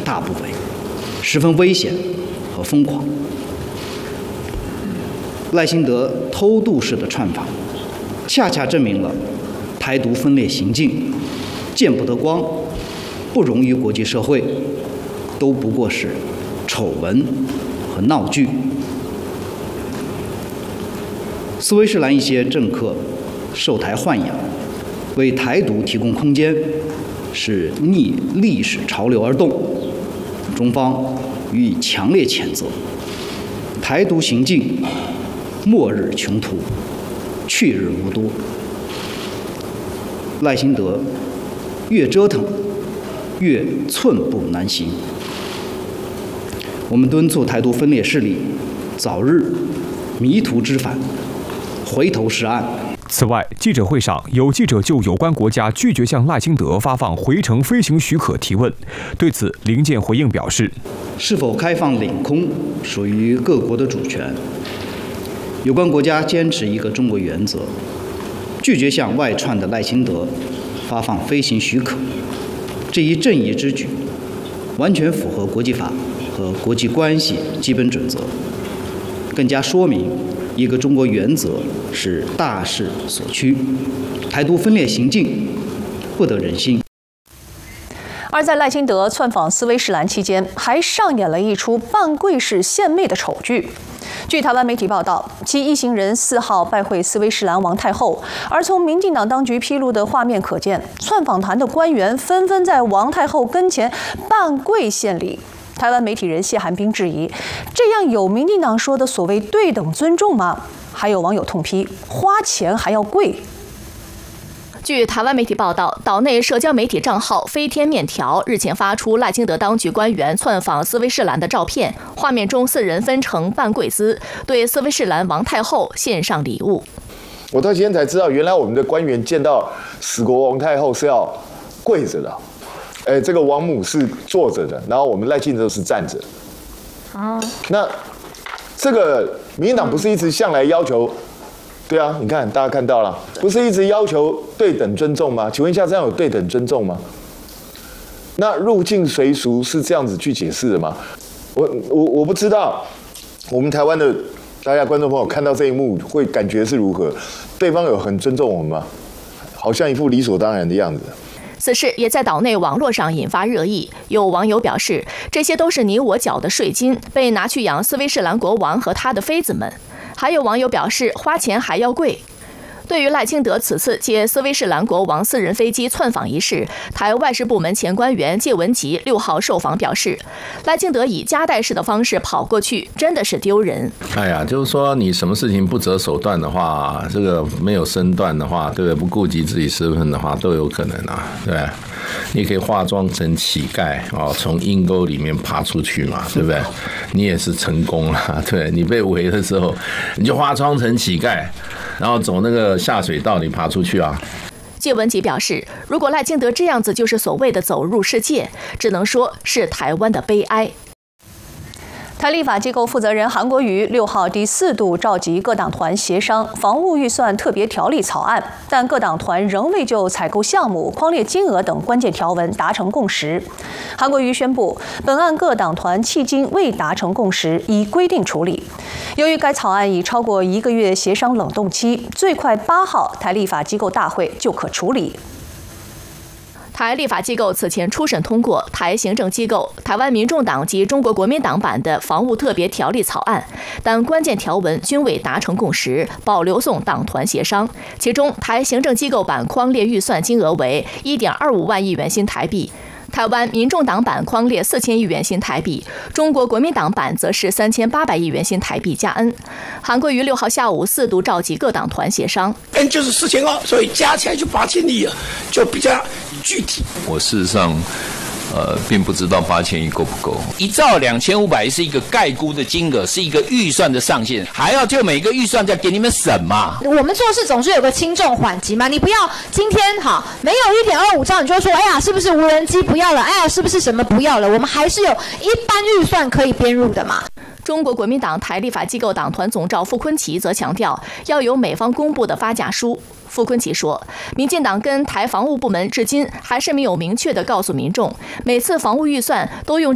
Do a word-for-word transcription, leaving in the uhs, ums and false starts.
大不为，十分危险和疯狂。赖清德偷渡式的串访，恰恰证明了台独分裂行径见不得光，不容于国际社会，都不过是丑闻和闹剧。斯威士兰一些政客受台豢养，为台独提供空间，是逆历史潮流而动，中方予以强烈谴责。台独行径末日穷途，去日无多。赖清德越折腾越寸步难行。我们敦促台独分裂势力早日迷途知返，回头是岸。 此外，记者会上有记者就有关国家拒绝向赖清德发放回程飞行许可提问，对此林健回应表示： 是否开放领空属于各国的主权，有关国家坚持一个中国原则，拒绝向外窜的赖清德发放飞行许可，这一正义之举完全符合国际法和国际关系基本准则，更加说明一个中国原则是大势所趋，台独分裂行径不得人心。 而在赖清德窜访斯威士兰期间，还上演了一出半跪式献媚的丑剧。据台湾媒体报道，其一行人四号拜会斯威士兰王太后，而从民进党当局披露的画面可见，窜访团的官员纷纷在王太后跟前半跪献礼。台湾媒体人谢寒冰质疑，这样有民进党说的所谓对等尊重吗？还有网友痛批，花钱还要跪。 据台湾媒体报道，岛内社交媒体账号飞天面条日前发出赖清德当局官员窜访斯威士兰的照片，画面中四人分成半跪姿，对斯威士兰王太后献上礼物。 我到今天才知道，原来我们的官员见到死国王太后是要跪着的，哎，这个王母是坐着的，然后我们赖清德是站着。哦，那这个民进党不是一直向来要求？对啊，你看，大家看到了，不是一直要求对等尊重吗？请问一下，这样有对等尊重吗？那入境随俗是这样子去解释的吗？我我我不知道，我们台湾的大家观众朋友看到这一幕会感觉是如何？对方有很尊重我们吗？好像一副理所当然的样子。 此事也在岛内网络上引发热议，有网友表示，这些都是你我缴的税金，被拿去养斯威士兰国王和他的妃子们。还有网友表示，花钱还要跪。对于赖清德此次借斯威士兰国王私人飞机窜访一事，台外事部门前官员谢文吉六号受访表示，赖清德以夹带式的方式跑过去，真的是丢人。 哎呀，就是说你什么事情不择手段的话，这个没有身段的话，对不对？不顾及自己身份的话，都有可能啊，对不对？你可以化妆成乞丐哦，从阴沟里面爬出去嘛，对不对？你也是成功了，对，你被围的时候，你就化妆成乞丐，然后走那个下水道里爬出去啊。 谢文吉表示，如果赖清德这样子就是所谓的走入世界，只能说是台湾的悲哀。 台立法机构负责人韩国瑜六号第四度召集各党团协商防务预算特别条例草案，但各党团仍未就采购项目、匡列金额等关键条文达成共识。韩国瑜宣布，本案各党团迄今未达成共识，依规定处理。由于该草案已超过一个月协商冷冻期，最快八号台立法机构大会就可处理。 台立法机构此前初审通过台行政机构台湾民众党及中国国民党版的防务特别条例草案，但关键条文均未达成共识，保留送党团协商。其中，台行政机构版匡列预算金额为 一点二五万亿元新台币。台湾民众党版匡列四千亿元新台币，中国国民党版则是三千八百亿元新台币加 N。韩国瑜六号下午四度召集各党团协商 ，N 就是四千二，所以加起来就八千亿了，就比较具体。 我事实上。呃，并不知道八千亿够不够。 一兆两千五百亿是一个概估的金额，是一个预算的上限，还要就每个预算再给你们审嘛。 我们做事总是有个轻重缓急嘛，你不要今天好没有一点二五兆，你就说哎呀是不是无人机不要了，哎呀是不是什么不要了？我们还是有一般预算可以编入的嘛。 中国国民党台立法机构党团总召傅昆萁则强调，要有美方公布的发价书。傅昆萁说，民进党跟台防务部门至今还是没有明确的告诉民众，每次防务预算都用